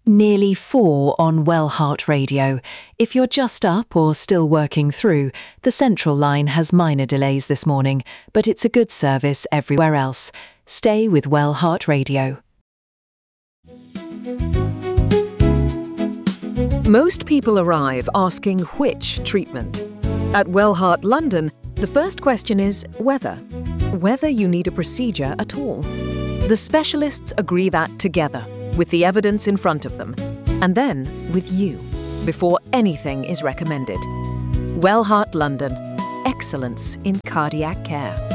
Nearly 4 on Wellheart Radio. If you're just up or still working through, the Central line has minor delays this morning, but it's a good service everywhere else. Stay with Wellheart Radio. Most people arrive asking which treatment. At Wellheart London, the first question is whether you need a procedure at all. The specialists agree that together, with the evidence in front of them, and then with you, before anything is recommended. Wellheart London, excellence in cardiac care.